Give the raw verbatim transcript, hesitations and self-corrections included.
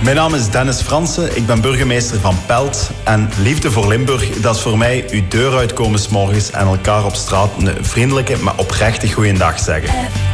Mijn naam is Dennis Fransen, ik ben burgemeester van Pelt. En liefde voor Limburg, dat is voor mij uw deur uitkomen 's morgens en elkaar op straat een vriendelijke, maar oprechte goeiedag zeggen.